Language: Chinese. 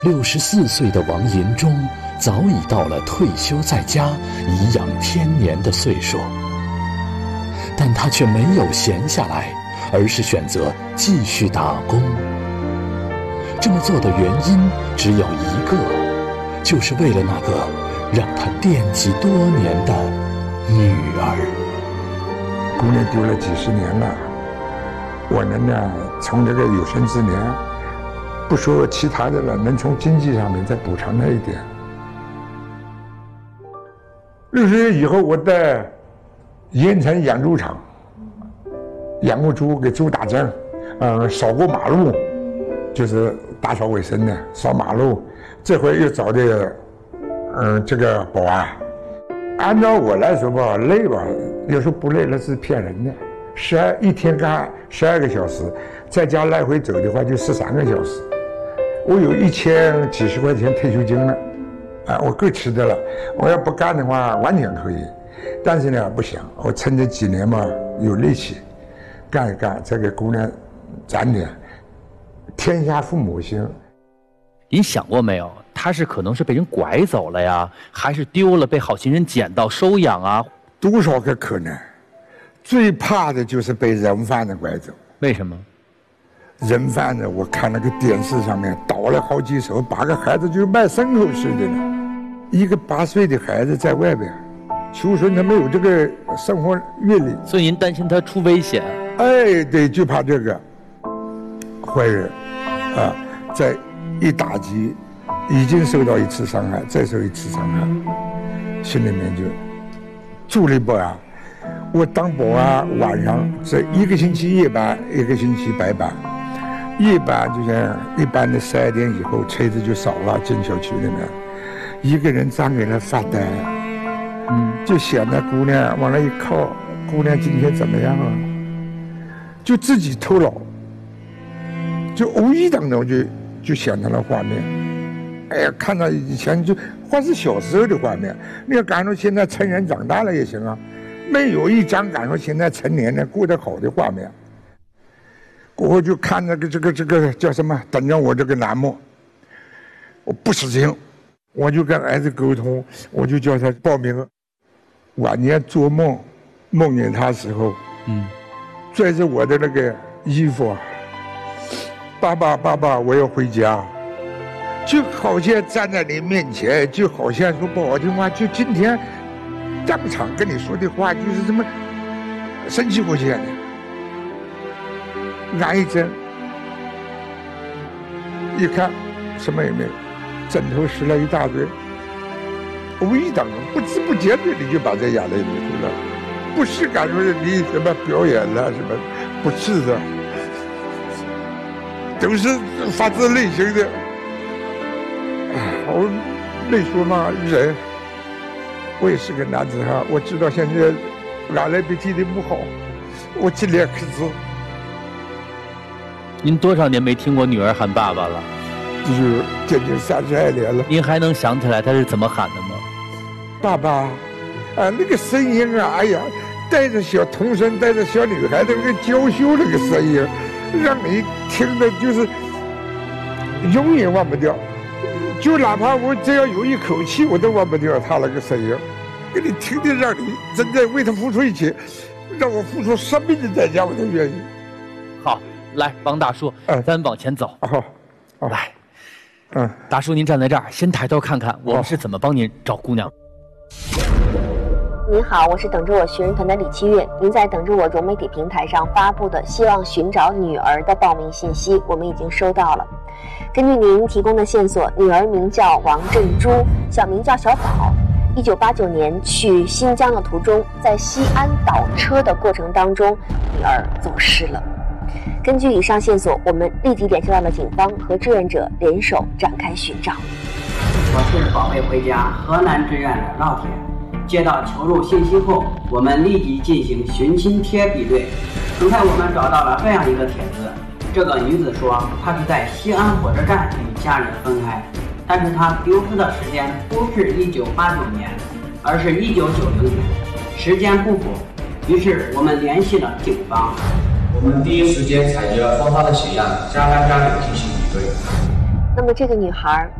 64岁的王银忠早已到了退休在家颐养天年的岁数，但他却没有闲下来，而是选择继续打工。这么做的原因只有一个，就是为了那个让他惦记多年的女儿。 姑娘丢了几十年了，我能呢从这个有生之年，不说其他的了，能从经济上面再补偿她一点。60岁以后，我在盐城养猪场养过猪，给猪打针，扫过马路，就是打扫卫生的，扫马路。这回又找的，这个保安。按照我来说吧，累吧，有时候不累那是骗人的。一天干12个小时，在家来回走的话就13个小时。我有1000几十块钱退休金了，我够吃的了。我要不干的话，完全可以。但是呢，不想，我趁这几年嘛有力气，干一干，再给姑娘攒点。天下父母心。 您想过没有？他是可能是被人拐走了呀，还是丢了被好心人捡到收养啊？ 多少个可能？最怕的就是被人贩子拐走。 为什么？ 人贩子，我看那个电视上面倒了好几手，把个孩子就卖牲口似的了。一个8岁的孩子在外边求生，他没有这个生活阅历， 所以您担心他出危险？ 哎，对，就怕这个坏人再一打击，已经受到1次伤害，再受1次伤害，心里面就住了不安。我当保安，晚上这1个星期夜班，1个星期白班。夜班就像一般的12点以后，车子就少了，进小区里面，一个人站给那发呆，就显得姑娘往那一靠，姑娘今天怎么样啊？就自己偷懒，就无意当中就想到了画面。哎呀，看到以前就或是小时候的画面，你要感受现在成人长大了也行啊，没有一张感受现在成年人过得好的画面。过后就看那个这个叫什么，等着我这个栏目，我不死心，我就跟儿子沟通，我就叫他报名。晚年做梦，梦见他时候，拽着我的那个衣服，爸爸，我要回家。就好像站在你面前，就好像说不好听话，就今天当场跟你说的话就是这么生气不起来的。按一针，一看什么也没有，枕头湿了一大堆。无意当中不知不觉的你就把这眼泪流出来，不是感觉你什么表演了什么，不是的，都是发自内心的。我没说嘛，人，我也是个男子汉，我知道现在俺那边地的不好，我尽量克制。 您多少年没听过女儿喊爸爸了？ 就是将近32年了。 您还能想起来她是怎么喊的吗？ 爸爸，那个声音啊，哎呀，带着小童声，带着小女孩的那个娇羞那个声音，让你听的就是永远忘不掉。就哪怕我只要有一口气，我都忘不掉他那个声音，给你听的让你真的为他付出一切，让我付出生命的代价我都愿意。 好，来，王大叔，咱往前走。 好， 来，大叔您站在这儿，先抬头看看我们是怎么帮您找姑娘。 您好，我是等着我寻人团的李七月。您在等着我融媒体平台上发布的希望寻找女儿的报名信息，我们已经收到了。根据您提供的线索，女儿名叫王振珠，小名叫小宝。1989年去新疆的途中，在西安倒车的过程当中，女儿走失了。根据以上线索，我们立即联系到了警方和志愿者联手展开寻找。 我是宝贝回家河南志愿者老铁。接到求助信息后，我们立即进行寻亲贴比对。很快我们找到了这样一个帖子，这个女子说她是在西安火车站与家人分开，但是她丢失的时间不是1989年，而是1990年，时间不符。于是我们联系了警方， 我们第一时间采集了双方的血样，将该家庭进行比对。 那么这个女孩